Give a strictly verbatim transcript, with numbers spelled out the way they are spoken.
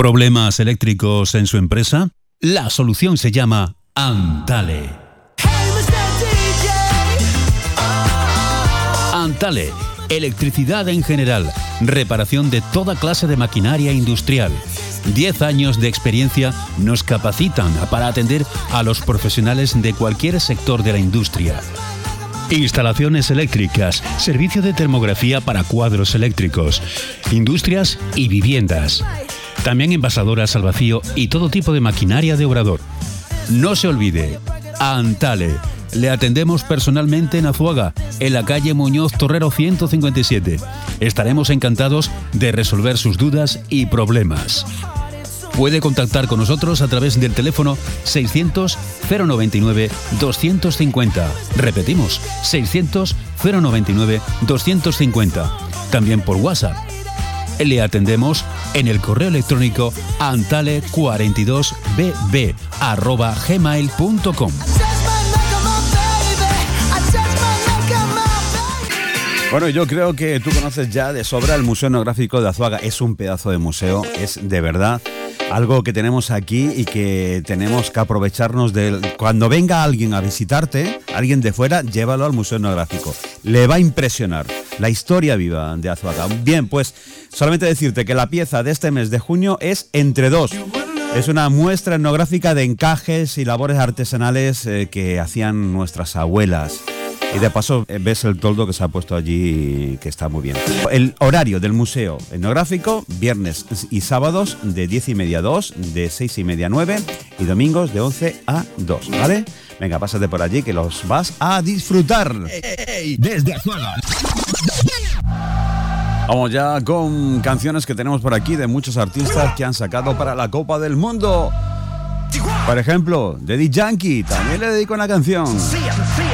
¿Problemas eléctricos en su empresa? La solución se llama Antale. Antale, electricidad en general, reparación de toda clase de maquinaria industrial. Diez años de experiencia nos capacitan para atender a los profesionales de cualquier sector de la industria. Instalaciones eléctricas, servicio de termografía para cuadros eléctricos, industrias y viviendas. También envasadoras al vacío y todo tipo de maquinaria de obrador. No se olvide, Antale. Le atendemos personalmente en Azuaga, en la calle Muñoz Torrero ciento cincuenta y siete. Estaremos encantados de resolver sus dudas y problemas. Puede contactar con nosotros a través del teléfono seiscientos cero noventa y nueve doscientos cincuenta. Repetimos, seiscientos cero noventa y nueve doscientos cincuenta. También por WhatsApp. Le atendemos en el correo electrónico antale cuarenta y dos b b arroba gmail punto com. Bueno, yo creo que tú conoces ya de sobra el Museo Etnográfico de Azuaga. Es un pedazo de museo, es de verdad algo que tenemos aquí y que tenemos que aprovecharnos de él. Cuando venga alguien a visitarte, alguien de fuera, llévalo al Museo Etnográfico. Le va a impresionar la historia viva de Azuaga. Bien, pues solamente decirte que la pieza de este mes de junio es Entre dos. Es una muestra etnográfica de encajes y labores artesanales eh, que hacían nuestras abuelas. Y de paso ves el toldo que se ha puesto allí, que está muy bien. El horario del Museo Etnográfico, viernes y sábados de diez y media a dos, de seis y media a nueve y domingos de once a dos, ¿vale? Venga, pásate por allí que los vas a disfrutar. Desde Azuaga. Vamos ya con canciones que tenemos por aquí de muchos artistas que han sacado para la Copa del Mundo. Por ejemplo, Daddy Yankee, también le dedico una canción.